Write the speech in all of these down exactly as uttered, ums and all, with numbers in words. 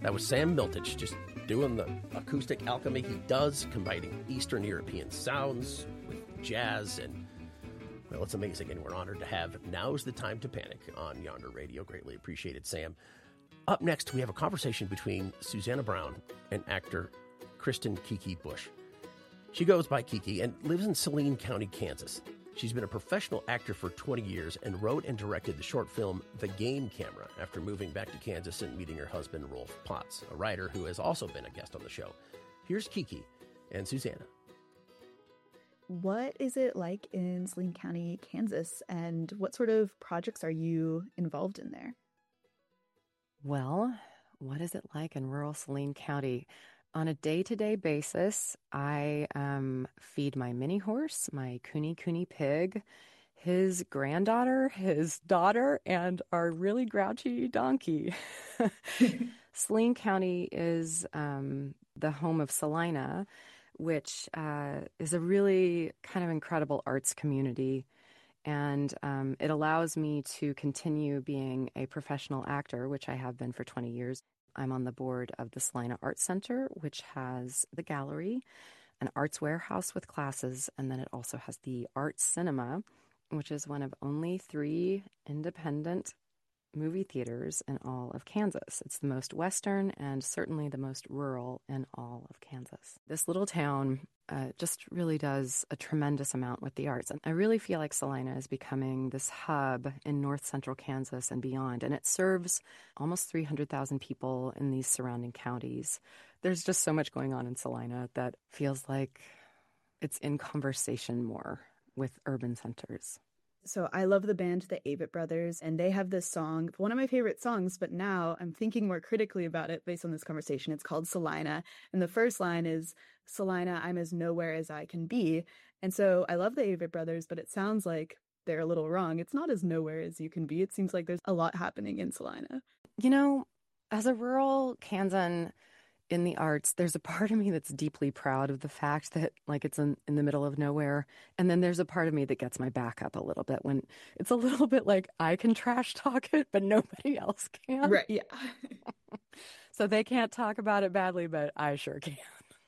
That was Sam Miltich just doing the acoustic alchemy he does, combining Eastern European sounds with jazz, and, well, it's amazing, and we're honored to have Now's the Time to Panic on Yonder Radio. Greatly appreciated, Sam. Up next, we have a conversation between Susanna Brown and actor Kristen Kiki Bush. She goes by Kiki and lives in Saline County, Kansas. She's been a professional actor for twenty years and wrote and directed the short film The Game Camera after moving back to Kansas and meeting her husband, Rolf Potts, a writer who has also been a guest on the show. Here's Kiki and Susanna. What is it like in Saline County, Kansas, and what sort of projects are you involved in there? Well, what is it like in rural Saline County? On a day-to-day basis, I um, feed my mini horse, my Kuni Kuni pig, his granddaughter, his daughter, and our really grouchy donkey. Saline County is um, the home of Salina, which uh, is a really kind of incredible arts community. And um, it allows me to continue being a professional actor, which I have been for twenty years. I'm on the board of the Salina Arts Center, which has the gallery, an arts warehouse with classes, and then it also has the Art Cinema, which is one of only three independent movie theaters in all of Kansas. It's the most Western and certainly the most rural in all of Kansas. This little town uh, just really does a tremendous amount with the arts. And I really feel like Salina is becoming this hub in north central Kansas and beyond. And it serves almost three hundred thousand people in these surrounding counties. There's just so much going on in Salina that feels like it's in conversation more with urban centers. So I love the band, the Avett Brothers, and they have this song, one of my favorite songs, but now I'm thinking more critically about it based on this conversation. It's called Salina. And the first line is, Salina, I'm as nowhere as I can be. And so I love the Avett Brothers, but it sounds like they're a little wrong. It's not as nowhere as you can be. It seems like there's a lot happening in Salina. You know, as a rural Kansan in the arts, there's a part of me that's deeply proud of the fact that, like, it's in, in the middle of nowhere. And then there's a part of me that gets my back up a little bit when it's a little bit like I can trash talk it, but nobody else can. Right, yeah. So they can't talk about it badly, but I sure can.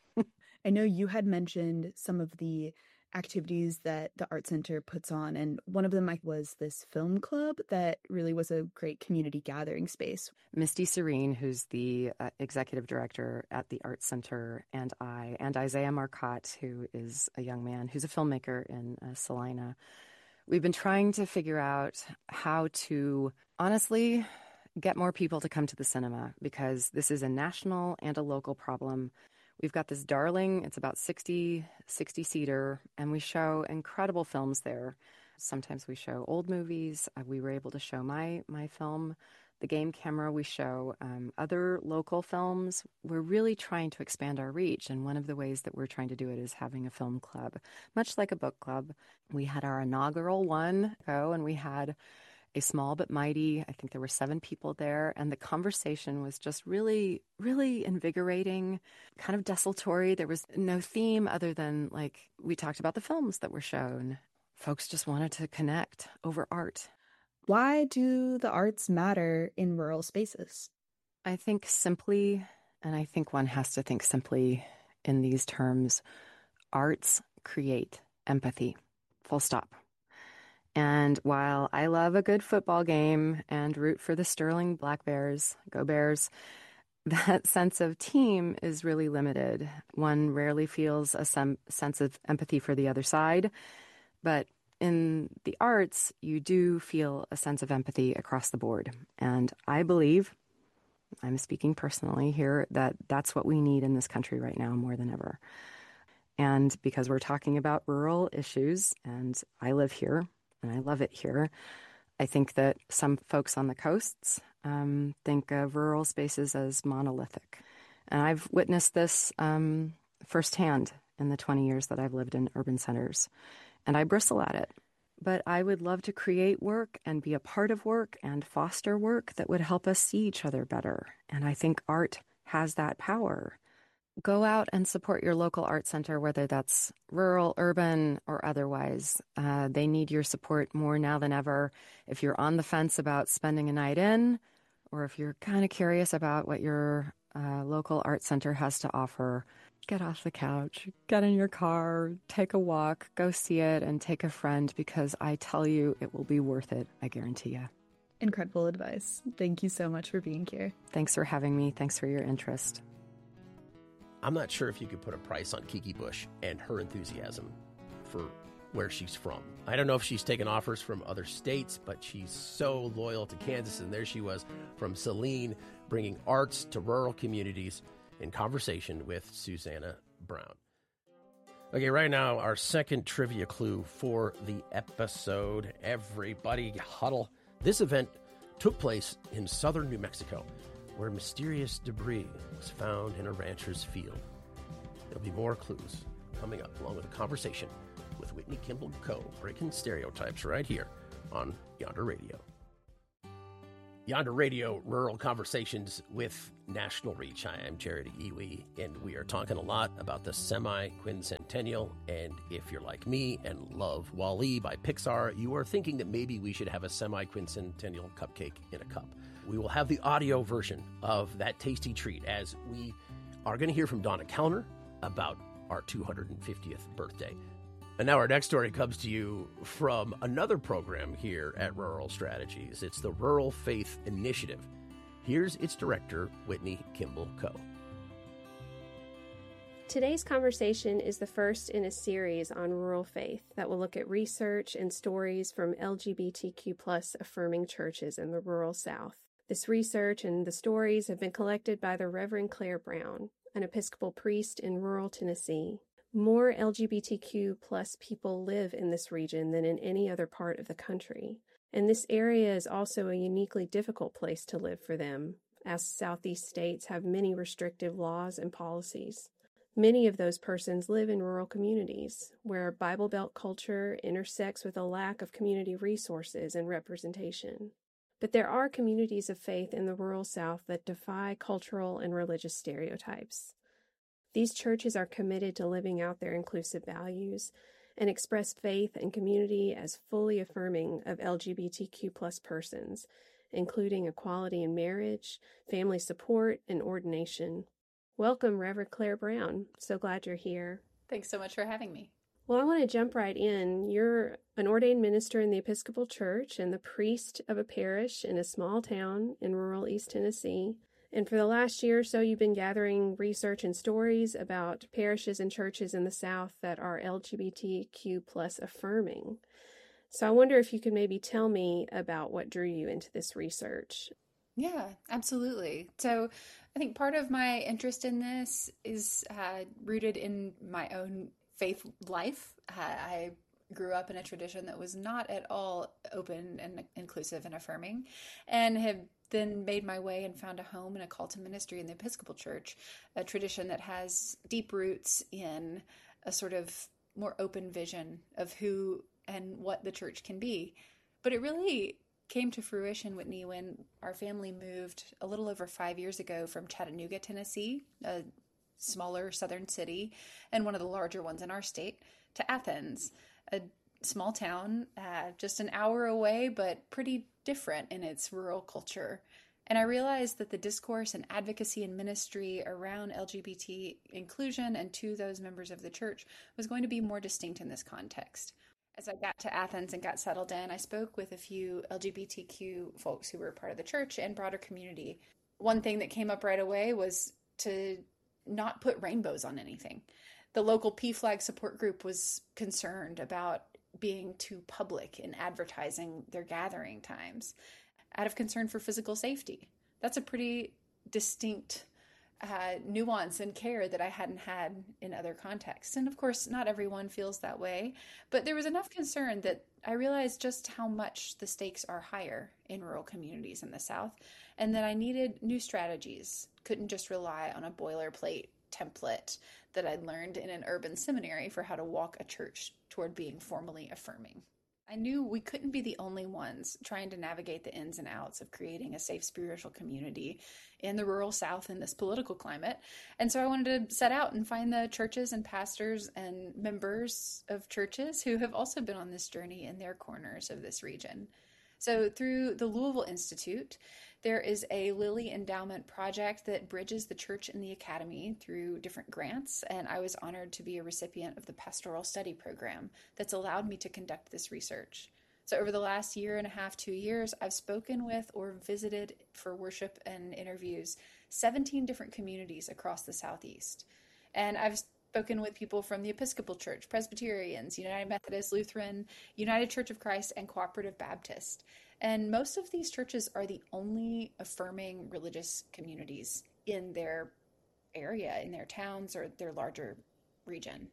I know you had mentioned some of the activities that the Art Center puts on, and one of them was this film club that really was a great community gathering space. Misty Serene, who's the uh, executive director at the Art Center, and I, and Isaiah Marcotte, who is a young man who's a filmmaker in uh, Salina, we've been trying to figure out how to honestly get more people to come to the cinema, because this is a national and a local problem. We've got this darling, it's about sixty, sixty-seater, and we show incredible films there. Sometimes we show old movies. Uh, we were able to show my my film, The Game Camera. We show um, other local films. We're really trying to expand our reach, and one of the ways that we're trying to do it is having a film club, much like a book club. We had our inaugural one go, and we had a small but mighty, I think there were seven people there, and the conversation was just really, really invigorating, kind of desultory. There was no theme other than, like, we talked about the films that were shown. Folks just wanted to connect over art. Why do the arts matter in rural spaces? I think simply, and I think one has to think simply in these terms, arts create empathy, full stop. And while I love a good football game and root for the Sterling Black Bears, go Bears, that sense of team is really limited. One rarely feels a sem- sense of empathy for the other side. But in the arts, you do feel a sense of empathy across the board. And I believe, I'm speaking personally here, that that's what we need in this country right now more than ever. And because we're talking about rural issues, and I live here, and I love it here, I think that some folks on the coasts um, think of rural spaces as monolithic. And I've witnessed this um, firsthand in the twenty years that I've lived in urban centers. And I bristle at it. But I would love to create work and be a part of work and foster work that would help us see each other better. And I think art has that power. Go out and support your local art center, whether that's rural, urban, or otherwise. Uh, they need your support more now than ever. If you're on the fence about spending a night in, or if you're kind of curious about what your a local art center has to offer. Get off the couch, get in your car, take a walk, go see it, and take a friend, because I tell you, it will be worth it. I guarantee you. Incredible advice. Thank you so much for being here. Thanks for having me. Thanks for your interest. I'm not sure if you could put a price on Kiki Bush and her enthusiasm for where she's from. I don't know if she's taken offers from other states, but she's so loyal to Kansas, and there she was from Saline, bringing arts to rural communities, in conversation with Susanna Brown. Okay, right now, our second trivia clue for the episode. Everybody huddle. This event took place in southern New Mexico, where mysterious debris was found in a rancher's field. There'll be more clues coming up, along with a conversation with Whitney Kimball Co., breaking stereotypes right here on Yonder Radio. Yonder Radio, Rural Conversations with National Reach. Hi, I'm Jared Iwi, and we are talking a lot about the semi-quincentennial. And if you're like me and love WALL-E by Pixar, you are thinking that maybe we should have a semi-quincentennial cupcake in a cup. We will have the audio version of that tasty treat, as we are going to hear from Donna Kellner about our two hundred fiftieth birthday. And now our next story comes to you from another program here at Rural Strategies. It's the Rural Faith Initiative. Here's its director, Whitney Kimball Co. Today's conversation is the first in a series on rural faith that will look at research and stories from L G B T Q plus affirming churches in the rural South. This research and the stories have been collected by the Reverend Claire Brown, an Episcopal priest in rural Tennessee. More L G B T Q plus people live in this region than in any other part of the country, and this area is also a uniquely difficult place to live for them, as Southeast states have many restrictive laws and policies. Many of those persons live in rural communities, where Bible Belt culture intersects with a lack of community resources and representation. But there are communities of faith in the rural South that defy cultural and religious stereotypes. These churches are committed to living out their inclusive values and express faith and community as fully affirming of L G B T Q plus persons, including equality in marriage, family support, and ordination. Welcome, Reverend Claire Brown. So glad you're here. Thanks so much for having me. Well, I want to jump right in. You're an ordained minister in the Episcopal Church and the priest of a parish in a small town in rural East Tennessee. And for the last year or so, you've been gathering research and stories about parishes and churches in the South that are L G B T Q plus affirming. So I wonder if you could maybe tell me about what drew you into this research. Yeah, absolutely. So I think part of my interest in this is uh, rooted in my own faith life. Uh, I grew up in a tradition that was not at all open and inclusive and affirming, and have then made my way and found a home and a call to ministry in the Episcopal Church, a tradition that has deep roots in a sort of more open vision of who and what the church can be. But it really came to fruition, Whitney, when our family moved a little over five years ago from Chattanooga, Tennessee, a smaller southern city and one of the larger ones in our state, to Athens, a small town, uh, just an hour away, but pretty different in its rural culture. And I realized that the discourse and advocacy and ministry around L G B T inclusion and to those members of the church was going to be more distinct in this context. As I got to Athens and got settled in, I spoke with a few L G B T Q folks who were part of the church and broader community. One thing that came up right away was to not put rainbows on anything. The local P FLAG support group was concerned about being too public in advertising their gathering times out of concern for physical safety. That's a pretty distinct uh, nuance and care that I hadn't had in other contexts. And of course, not everyone feels that way, but there was enough concern that I realized just how much the stakes are higher in rural communities in the South, and that I needed new strategies. Couldn't just rely on a boilerplate template that I'd learned in an urban seminary for how to walk a church toward being formally affirming. I knew we couldn't be the only ones trying to navigate the ins and outs of creating a safe spiritual community in the rural South in this political climate. And so I wanted to set out and find the churches and pastors and members of churches who have also been on this journey in their corners of this region. So through the Louisville Institute, there is a Lilly Endowment project that bridges the church and the academy through different grants, and I was honored to be a recipient of the Pastoral Study Program that's allowed me to conduct this research. So over the last year and a half, two years, I've spoken with or visited for worship and interviews seventeen different communities across the Southeast. And I've spoken with people from the Episcopal Church, Presbyterians, United Methodist, Lutheran, United Church of Christ, and Cooperative Baptist. And most of these churches are the only affirming religious communities in their area, in their towns, or their larger region.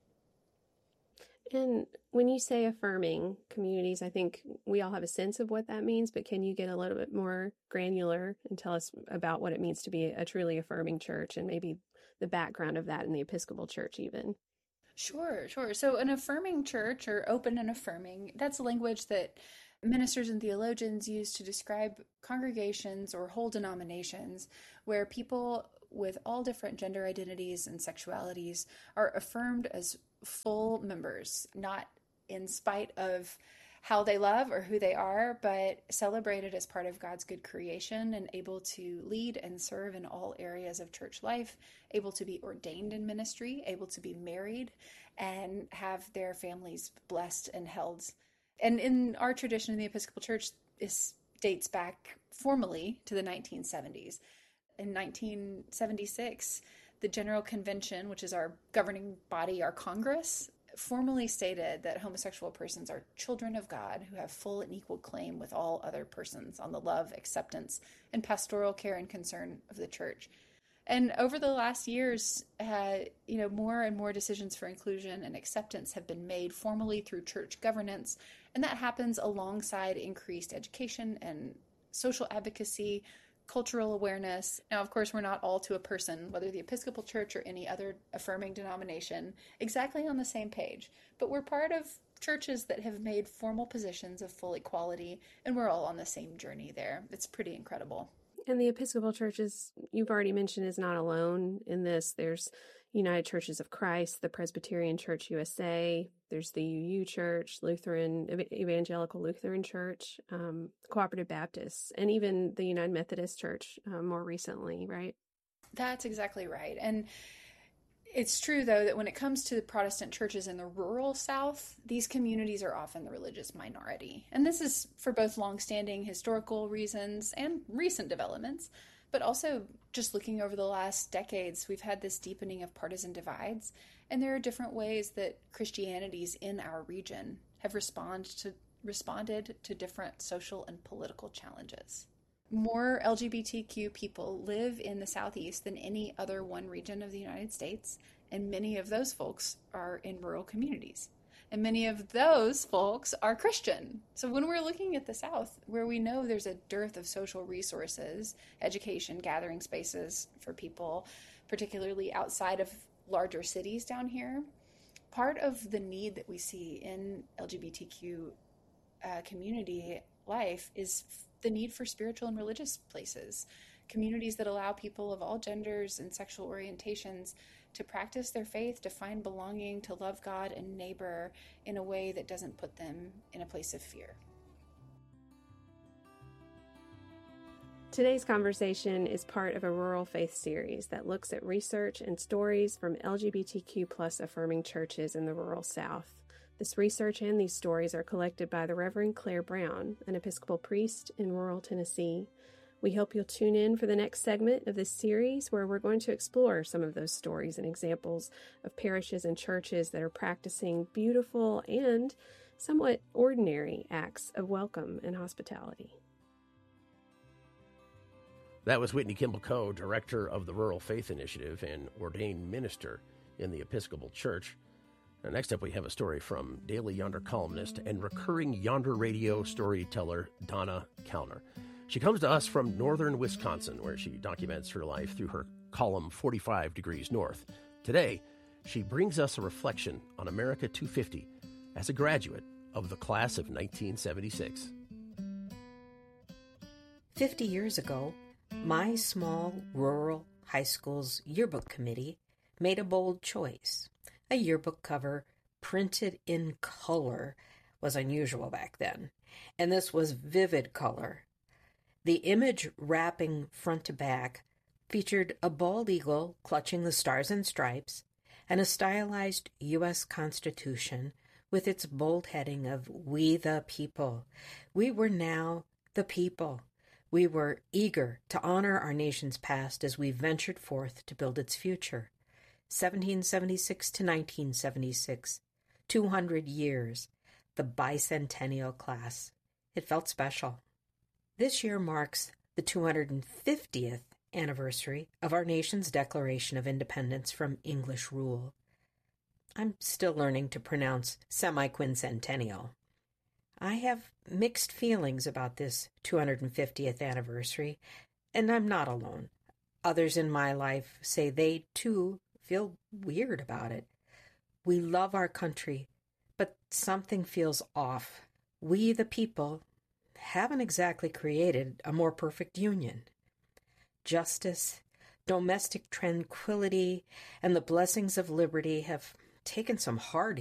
And when you say affirming communities, I think we all have a sense of what that means, but can you get a little bit more granular and tell us about what it means to be a truly affirming church and maybe the background of that in the Episcopal Church even? Sure, sure. So an affirming church, or open and affirming, that's language that ministers and theologians use to describe congregations or whole denominations where people with all different gender identities and sexualities are affirmed as full members, not in spite of how they love or who they are, but celebrated as part of God's good creation and able to lead and serve in all areas of church life, able to be ordained in ministry, able to be married, and have their families blessed and held. And in our tradition in the Episcopal Church, this dates back formally to the nineteen seventies. In nineteen seventy-six, the General Convention, which is our governing body, our Congress, formally stated that homosexual persons are children of God who have full and equal claim with all other persons on the love, acceptance, and pastoral care and concern of the church. And over the last years, uh, you know, more and more decisions for inclusion and acceptance have been made formally through church governance, and that happens alongside increased education and social advocacy, cultural awareness. Now, of course, we're not all to a person, whether the Episcopal Church or any other affirming denomination, exactly on the same page, but we're part of churches that have made formal positions of full equality, and we're all on the same journey there. It's pretty incredible. And the Episcopal Church, is, you've already mentioned, is not alone in this. There's United Churches of Christ, the Presbyterian Church U S A, there's the U U Church, Lutheran, Evangelical Lutheran Church, um, Cooperative Baptists, and even the United Methodist Church uh, more recently, right? That's exactly right. And it's true, though, that when it comes to the Protestant churches in the rural South, these communities are often the religious minority. And this is for both longstanding historical reasons and recent developments, but also just looking over the last decades, we've had this deepening of partisan divides, and there are different ways that Christianities in our region have respond to, responded to different social and political challenges. More L G B T Q people live in the Southeast than any other one region of the United States, and many of those folks are in rural communities. And many of those folks are Christian. So when we're looking at the South, where we know there's a dearth of social resources, education, gathering spaces for people, particularly outside of larger cities down here, part of the need that we see in L G B T Q uh, community life is the need for spiritual and religious places, communities that allow people of all genders and sexual orientations to practice their faith, to find belonging, to love God and neighbor in a way that doesn't put them in a place of fear. Today's conversation is part of a Rural Faith series that looks at research and stories from L G B T Q plus affirming churches in the rural South. This research and these stories are collected by the Reverend Claire Brown, an Episcopal priest in rural Tennessee. We hope you'll tune in for the next segment of this series, where we're going to explore some of those stories and examples of parishes and churches that are practicing beautiful and somewhat ordinary acts of welcome and hospitality. That was Whitney Kimball Coe, director of the Rural Faith Initiative and ordained minister in the Episcopal Church. Now, next up, we have a story from Daily Yonder columnist and recurring Yonder radio storyteller Donna Kalner. She comes to us from northern Wisconsin, where she documents her life through her column forty-five Degrees North. Today, she brings us a reflection on America two fifty as a graduate of the class of nineteen seventy-six. Fifty years ago, my small rural high school's yearbook committee made a bold choice. A yearbook cover printed in color was unusual back then, and this was vivid color. The image wrapping front to back featured a bald eagle clutching the stars and stripes and a stylized U S Constitution with its bold heading of "We the People." We were now the people. We were eager to honor our nation's past as we ventured forth to build its future. seventeen seventy-six to nineteen seventy-six, two hundred years, the bicentennial class. It felt special. This year marks the two hundred fiftieth anniversary of our nation's Declaration of Independence from English rule. I'm still learning to pronounce semi-quincentennial. I have mixed feelings about this two hundred fiftieth anniversary, and I'm not alone. Others in my life say they, too, feel weird about it. We love our country, but something feels off. We, the people, haven't exactly created a more perfect union. Justice, domestic tranquility, and the blessings of liberty have taken some hard